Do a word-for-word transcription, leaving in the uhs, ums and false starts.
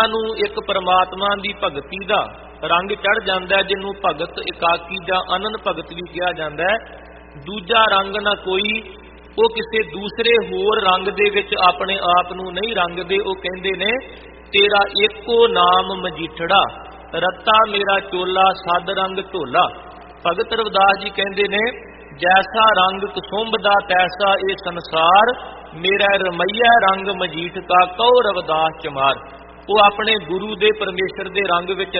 ਨੂੰ ਇੱਕ ਪਰਮਾਤਮਾ ਦੀ ਭਗਤੀ ਦਾ ਰੰਗ ਚੜ ਜਾਂਦਾ ਹੈ, ਜਿਹਨੂੰ ਭਗਤ ਇਕਾਕੀ ਜਾਂ ਅਨੰਨ ਭਗਤ ਵੀ ਕਿਹਾ ਜਾਂਦਾ ਹੈ। ਦੂਜਾ ਰੰਗ ਨਾ ਕੋਈ, ਉਹ ਕਿਸੇ ਦੂਸਰੇ ਹੋਰ ਰੰਗ ਦੇ ਵਿੱਚ ਆਪਣੇ ਆਪ ਨੂੰ ਨਹੀਂ ਰੰਗਦੇ। ਉਹ ਕਹਿੰਦੇ ਨੇ ਤੇਰਾ ਏਕੋ ਨਾਮ ਮਜੀਠੜਾ, ਰੱਤਾ ਮੇਰਾ ਚੋਲਾ ਸਦ ਰੰਗ ਢੋਲਾ। ਭਗਤ ਰਵਿਦਾਸ ਜੀ ਕਹਿੰਦੇ ਨੇ ਜੈਸਾ ਰੰਗ ਕੁਸੁੰਭ ਦਾ ਤੈਸਾ ਇਹ ਸੰਸਾਰ, ਮੇਰਾ ਰਮਈਆ ਰੰਗ ਮਜੀਠ ਕਾ ਕਉ ਰਵਿਦਾਸ ਚਮਾਰ। ਉਹ ਆਪਣੇ ਗੁਰੂ ਦੇ ਪਰਮੇਸ਼ਰ ਦੇ ਰੰਗ ਵਿੱਚ